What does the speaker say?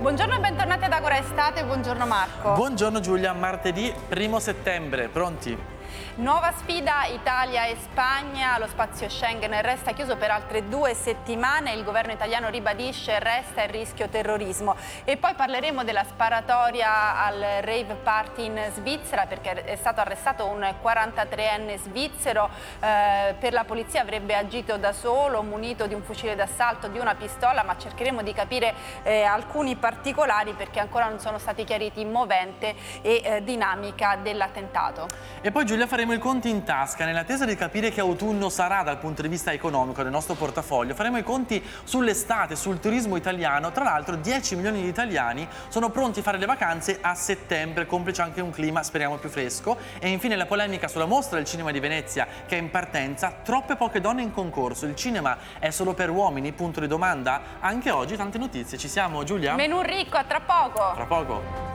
Buongiorno e bentornati ad Agora Estate, buongiorno Marco. Buongiorno Giulia, martedì 1° settembre, pronti? Nuova sfida Italia e Spagna, lo spazio Schengen resta chiuso per altre 2 settimane, il governo italiano ribadisce resta il rischio terrorismo e poi parleremo della sparatoria al rave party in Svizzera perché è stato arrestato un 43enne svizzero, per la polizia avrebbe agito da solo, munito di un fucile d'assalto, di una pistola, ma cercheremo di capire alcuni particolari perché ancora non sono stati chiariti movente e dinamica dell'attentato. E poi Giulia faremo i conti in tasca, nell'attesa di capire che autunno sarà dal punto di vista economico del nostro portafoglio. Faremo i conti sull'estate, sul turismo italiano. Tra l'altro 10 milioni di italiani sono pronti a fare le vacanze a settembre, complice anche un clima, speriamo, più fresco. E infine la polemica sulla mostra del cinema di Venezia che è in partenza, troppe poche donne in concorso. Il cinema è solo per uomini? Punto di domanda. Anche oggi tante notizie. Ci siamo, Giulia? Menù ricco, a tra poco. Tra poco.